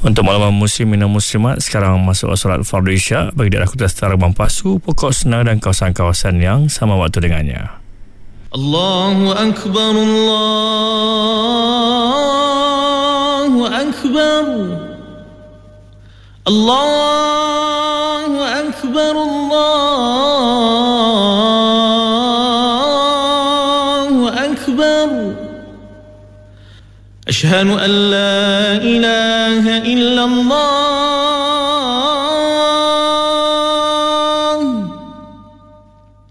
Untuk makluman muslimin dan muslimat, sekarang masuk solat fardu isyak bagi dilakukan secara Bampasu, Pokok Senang dan kawasan-kawasan yang sama waktu dengannya. Allahu Akbar, Allahu Akbar, Allahu Akbar, Allahu Akbar. Ashhadu an la ilaha illallah